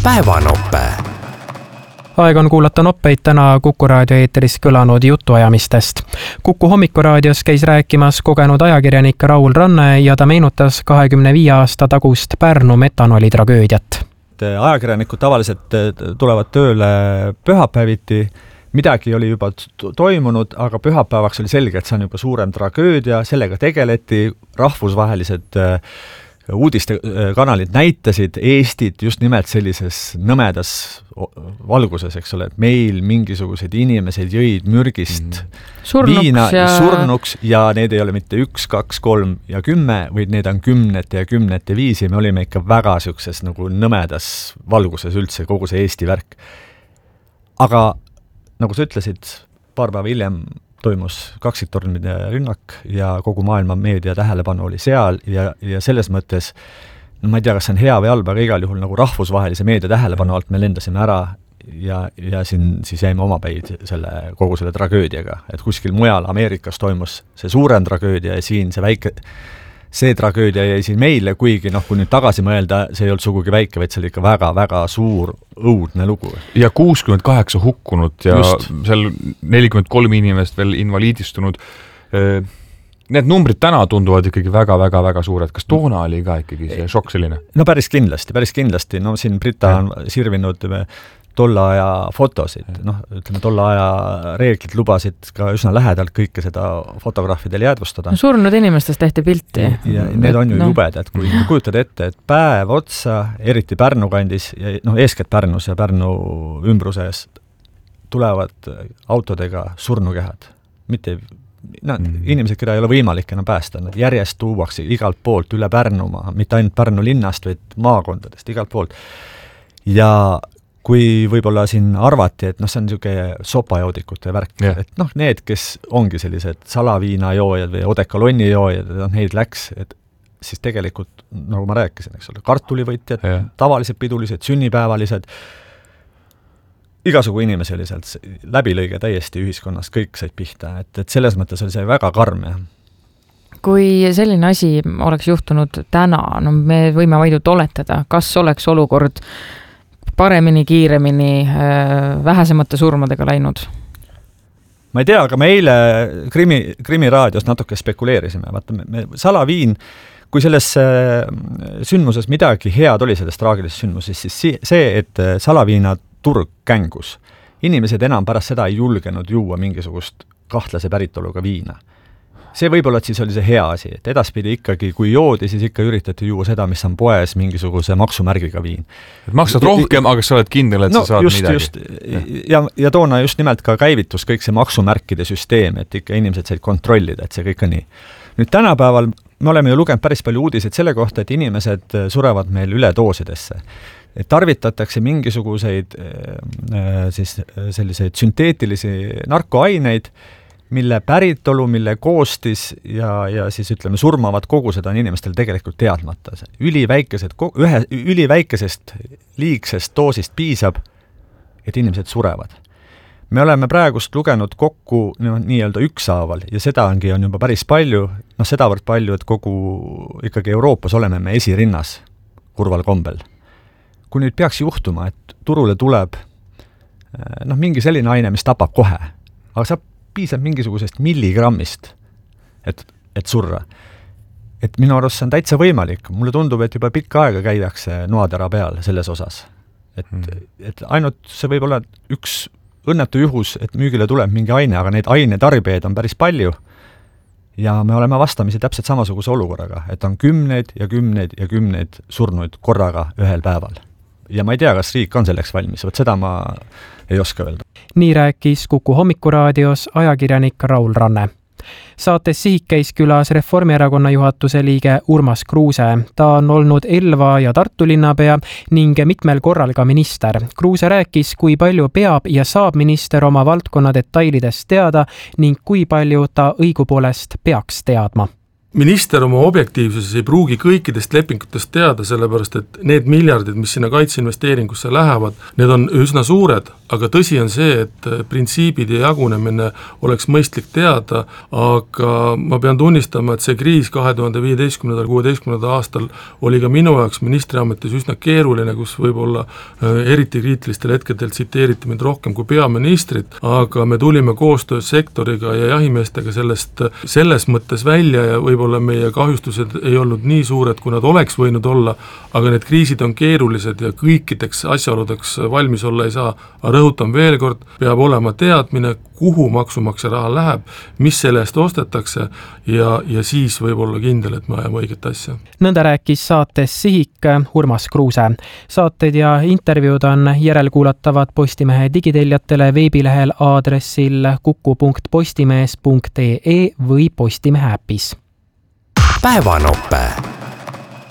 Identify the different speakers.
Speaker 1: päevanope.
Speaker 2: Aeg on kuulata noppeid täna Kuku raadio eeteris kõlanud jutuajamistest. Kuku hommikuraadios käis rääkimas kogenud ajakirjanik Raul Ranne ja ta meenutas 25 aasta tagust Pärnu metanoli tragöödiat.
Speaker 3: Ajakirjanikud tavaliselt tulevad tööle pühapäeviti, midagi oli juba toimunud, aga pühapäevaks oli selge, et see on juba suurem tragöödia, sellega tegeleti, rahvusvahelised uudistekanalid näitasid Eestit just nimelt sellises nõmedas valguses, eks ole, et meil mingisugused inimesed jõid mürgist viina surnuks ja need ei ole mitte 1, 2, 3 ja 10, vaid need on kümnete ja kümnete viisi. Me olime ikka väga siukses nagu nõmedas valguses üldse kogu see Eesti värk. Aga nagu sa ütlesid, paar päeva hiljem toimus kaksiktornide rünnak ja kogu maailma meedia tähelepanu oli seal ja selles mõttes, no ma ei tea, kas see on hea või halb, aga igal juhul nagu rahvusvahelise meedia tähelepanu alt me lendasime ära ja siin siis jäime omapäid kogu selle tragöödiaga, et kuskil mujal Ameerikas toimus see suurem tragöödia ja siin see tragöödia jäi siin meile, kuigi kui nüüd tagasi mõelda, see ei olnud sugugi väike, vaid see oli ikka väga-väga suur õudne lugu.
Speaker 4: Ja 68 hukkunud ja just. Seal 43 inimest veel invaliidistunud. Need numbrid täna tunduvad ikkagi väga-väga-väga suured. Kas toona oli ka ikkagi see šokk selline?
Speaker 3: No päris kindlasti. No siin Brita on sirvinud tolla aja fotosid. Ütleme, tolla aja reeglid lubasid ka üsna lähedalt kõike seda fotograafidel jäädvustada.
Speaker 5: No, surnud inimestest tehti pilti.
Speaker 3: Ja need on ju jubedad, kui kujutad ette, et päev otsa, eriti Pärnu kandis, eeskätt Pärnus ja Pärnu ümbruses tulevad autodega surnukehad. Mitte inimesed, keda ei ole võimalik enam päästa, nad järjest tuuakse igalt poolt üle Pärnumaa, mitte ainult Pärnu linnast, vaid maakondadest, igalt poolt. Ja kui võib-olla siin arvati, et see on niisugune sopajoodikute värk, et need, kes ongi sellised salaviinajoojad või odekolonni joojad, neid läks, et siis tegelikult, nagu ma rääkisin, eks ole, kartulivõtjad, tavalised pidulised, sünnipäevalised, igasugu inimesi oli sealt läbilõige täiesti ühiskonnas, kõik said pihta, et selles mõttes oli see väga karm.
Speaker 5: Kui selline asi oleks juhtunud täna, me võime vaid oletada, kas oleks olukord paremini, kiiremini, vähesemate surmadega läinud? Ma
Speaker 3: ei tea, aga me eile Krimiraadios natuke spekuleerisime. Vaata, salaviin, kui selles sündmuses midagi head oli selles traagilises sündmuses, siis see, et salaviina turg kängus. Inimesed enam pärast seda ei julgenud juua mingisugust kahtlase päritoluga viina. See võib-olla, et siis oli see hea asi, et edaspidi ikkagi, kui joodi, siis ikka üritati juua seda, mis on poes mingisuguse maksumärgiga viin.
Speaker 4: Et maksad rohkem, aga sa oled kindel, et sa saad midagi.
Speaker 3: Ja toona just nimelt ka käivitus kõik see maksumärkide süsteem, et ikka inimesed said kontrollida, et see kõik on nii. Nüüd tänapäeval me oleme ju lugenud päris palju uudiseid selle kohta, et inimesed surevad meil üledoosidesse. Et tarvitatakse mingisuguseid siis selliseid sünteetilisi narkoaineid, mille päritolu, mille koostis ja siis ütleme surmavad kogused on inimestel tegelikult teadmata. Üliväikesest liigsest doosist piisab, et inimesed surevad. Me oleme praegust lugenud kokku nii-öelda ükshaaval ja seda on juba päris palju, sedavõrd palju, et kogu ikkagi Euroopas oleme me esirinnas kurval kombel. Kui nüüd peaks juhtuma, et turule tuleb mingi selline aine, mis tapab kohe, aga saab piisab mingisugusest milligrammist, et surra. Et minu arust see on täitsa võimalik. Mulle tundub, et juba pikka aega käidakse noatera peal selles osas. Et ainult see võib olla üks õnnetu juhus, et müügile tuleb mingi aine, aga need ainetarbijaid on päris palju ja me oleme vastamisi täpselt samasuguse olukorraga, et on kümneid ja kümneid ja kümneid surnuid korraga ühel päeval. Ja ma ei tea, kas riik on selleks valmis, seda ma ei oska öelda.
Speaker 2: Nii rääkis Kuku hommikuraadios ajakirjanik Raul Ranne. Saates Sihik käis külas Reformierakonna juhatuse liige Urmas Kruuse. Ta on olnud Elva ja Tartu linnapea ning mitmel korral ka minister. Kruuse rääkis, kui palju peab ja saab minister oma valdkonna detailidest teada ning kui palju ta õigupoolest peaks teadma.
Speaker 1: minister oma objektiivsuses ei pruugi kõikidest lepingutest teada, sellepärast et need miljardid, mis sinna kaitseinvesteeringusse lähevad, need on üsna suured, aga tõsi on see, et printsiibid ja jagunemine oleks mõistlik teada, aga ma pean tunnistama, et see kriis 2015-16 aastal oli ka minu jaoks ministriametis üsna keeruline, kus võib-olla eriti kriitilistel hetkedel tsiteeriti mind rohkem kui peaministrit, aga me tulime koostöös sektoriga ja jahimeestega selles mõttes välja ja võib-olla meie kahjustused ei olnud nii suured, kui nad oleks võinud olla, aga need kriisid on keerulised ja kõikideks asjaoludeks valmis olla ei saa. Rõhutan veel kord, peab olema teadmine, kuhu maksumaksja raha läheb, mis selle eest ostetakse ja siis võib olla kindel, et me ajame õiget asja.
Speaker 2: Nõnda rääkis saates Sihik Urmas Kruuse. Saated ja intervjuud on järelkuulatavad Postimehe digiteljatele veebilehel aadressil kuku.postimees.ee või Postimehe äpis.
Speaker 6: Päevanope.